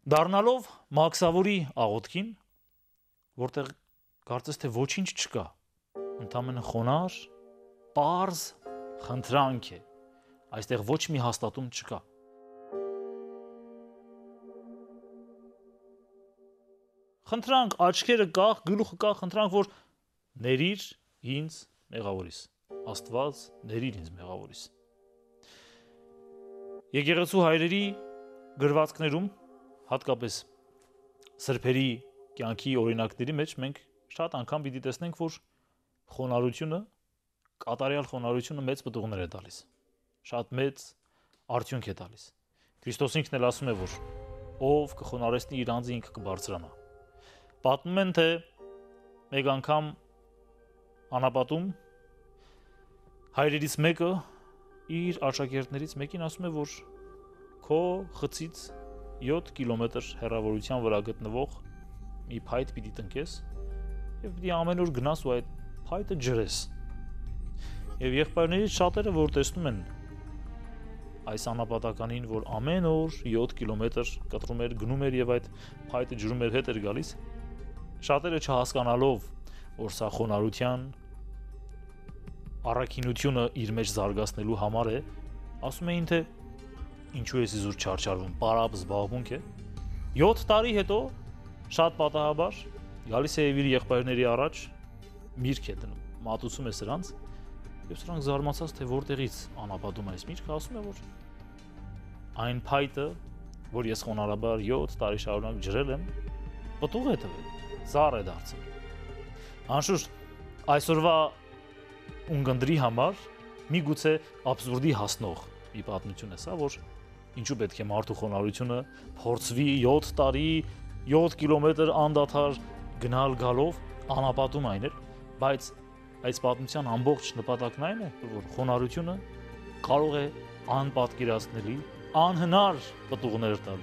Դառնալով Մաքսավուրի աղոթքին, որտեղ կարծես թե ոչինչ չկա, ընդամենը խոնար, պարզ խնդրանք է, այստեղ ոչ մի հաստատում չկա։ Խնդրանք, աչքերը կախ, գլուխը կախ, խնդրանք, որ ներիր ինձ մեղավորիս, Աստված ներիր ինձ մեղավորիս։ Եկեղեցու հայրերի գրվածքներում, հատկապես սրբերի կյանքի օրինակների մեջ մենք շատ անգամ պիտի տեսնենք, որ խոնարհությունը, կատարյալ խոնարհությունը մեծ պտուղներ է տալիս, շատ մեծ արդյունք է տալիս։ Քրիստոս ինքն էլ ասում է, որ ով կխոնարհեցնի իր անձը ինքը կբարձրանա։ Պատմում են, թե մեկ անգամ անապատում հայրերից մեկը իր աշակերտներից մեկին ասում է, որ քո խցից 7 կիլոմետր հեռավորության վրա գտնվող մի փայտ պիտի տնկես եւ պիտի ամեն օր գնաս ու այդ փայտը ջրես։ Եվ եղբայրներից շատերը, որ տեսնում են այս անապատականին, որ ամեն օր 7 կիլոմետր կտրում էր, գնում էր եւ այդ փայտը ջրում էր, հետ էր գալիս, շատերը չհասկանալով, որ սա խոնարհության առաքինությունը իր մեջ զարգացնելու համար է, ասում էին, թե ինչու ես իզուր չարչարվում, պարապ զբաղմունք է։ 7 տարի հետո շատ պատահաբար գալիս է իր եղբայրների առաջ, միրգ է դնում, մատուցում է սրանց, եւ սրանք զարմացած, թե որտեղից անապատում այս միրգը, ասում է, որ այն փայտը, որ ես խոնարհաբար 7 տարի շարունակ ջրել եմ, պտուղ է տվել, ծառ է դարձել։ Անշուշտ, այսօրվա ունգնդրի համար միգուցե աբսուրդի հասնող մի պատմություն է սա, որ ինչու պետք է մարդու խոնարհությունը փորձվի 7 տարի, 7 կիլոմետր անդադար գնալ գալով անապատում այն էր, բայց այս պատմության ամբողջ նպատակն այն է, որ խոնարհությունը կարող է անպատկերացնելի, անհնար պտուղներ տալ։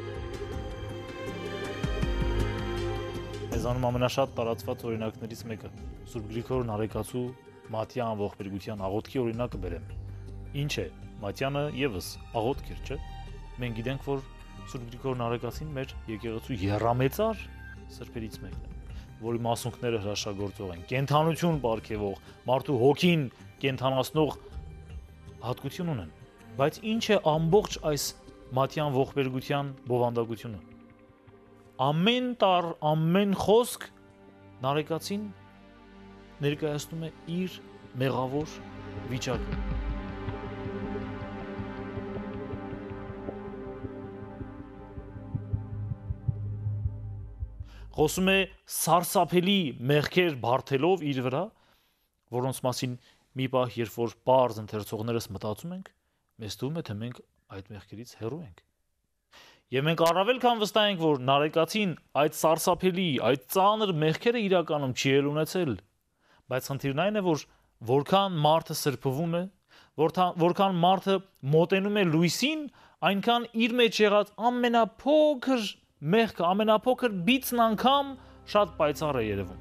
Մեզանում ամենաշատ տարածված օրինակներից մեկը Սուրբ Գրիգոր Նարեկացու Մատյան ողբերգության աղոթքի օրինակը բերեմ։ Ինչ է, Մատյանը եւս աղոթք էր, չէ՞։ Մենք գիտենք, որ Սուրբ Գրիգոր Նարեկացին մեր եկեղեցու եռամեծար սրբերից մեկն է, որի մասունքները հրաշագործող են, կենթանություն պարգևող, մարդու հոգին կենթանացնող հատկություն ունեն։ Բայց ինչ է ամբողջ այս Մատյան ողբերգության բովանդակությունը։ Ամեն տար, ամեն խոսք Նարեկացին ներկայացնում է իր մեղավոր վիճակը։ Խոսում է սարսափելի մեղքեր բարթելով իր վրա, որոնց մասին մի պահ, երբ որ պարզ ընթերցողներս մտածում ենք, մեզ թվում է, թե մենք այդ մեղքերից հեռու ենք։ Եվ մենք առավել քան վստահ ենք, որ Նարեկացին այդ սարսափելի, այդ ծանր մեղքերը իրականում չի էլ ունեցել, բայց խնդիրն այն է, որ որքան մարդը սրբվում է, որքան մարդը մոտենում է լույսին, այնքան իր մեջ եղած ամենափոքր մեղքը, ամենափոքր բիծն անգամ շատ պայծառ է երևում։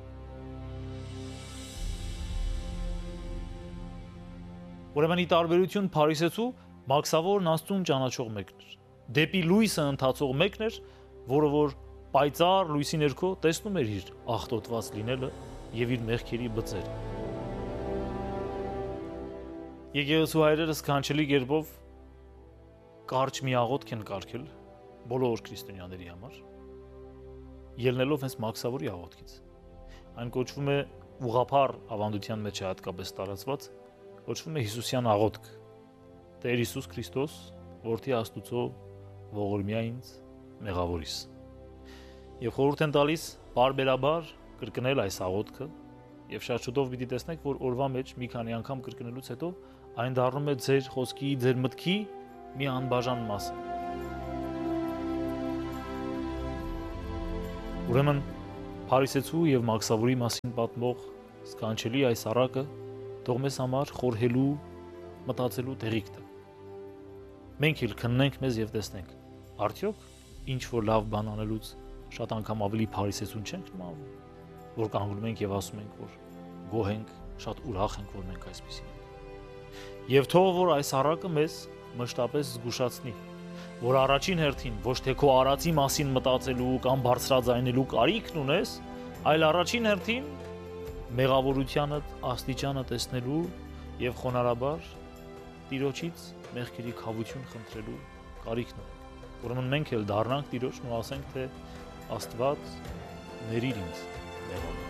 Ուրեմն ի տարբերություն Փարիսեցու, Մաքսավորն Աստծուն ճանաչող մեկն էր։ Դեպի լույսը ընթացող մեկն էր, որը որ պայծառ լույսի ներքո տեսնում էր իր աղտոտված լինելը եւ իր մեղքերի բծերը։ Եկեղեցու հայրերը սքանչելի կերպով կարճ մի աղոթք են կարգել բոլոր քրիստոնյաների համար, ելնելով հենց Մաքսավորի աղոթքից։ Այն կոչվում է ուղղափառ ավանդության մեջ է հատկապես տարածված, կոչվում է Հիսուսյան աղոթք։ Տեր Հիսուս Քրիստոս, որդի Աստուծո, ողորմյա ինձ մեղավորիս։ Եվ խորհուրդ են տալիս բարբերաբար կրկնել այս աղոթքը, եւ շատ շուտով պիտի տեսնեք, որ օրվա մեջ մի քանի անգամ կրկնելուց հետո այն դառնում է ձեր խոսքի, ձեր մտքի մի անբաժան մասը։ Ուրեմն Փարիսեցու եւ Մաքսավորի մասին պատմող սքանչելի այս առակը թող մեզ համար խորհելու, մտածելու տեղիք տա։ Մենք էլ քննենք մեզ եւ տեսնենք, արդյոք ինչ որ լավ բան անելուց շատ անգամ ավելի Փարիսեցուն չենք նմանվում, որ կանգնում ենք եւ ասում ենք, որ գոհ ենք, շատ ուրախ ենք, որ մենք այսպեսին ենք։ Եվ թող որ այս առակը մեզ մշտապես զգուշացնի, որ առաջին հերթին ոչ թե քո արածի մասին մտածելու կամ բարձրաձայնելու կարիքն ունես, այլ առաջին հերթին մեղավորությանդ աստիճանը տեսնելու եւ խոնարհաբար Տիրոջից մեղքերի քավություն խնդրելու կարիքն ունենք։ Ուրեմն մենք էլ դառնանք Տիրոջն ու ասենք, թե Աստված ներիր ինձ մեղավոր։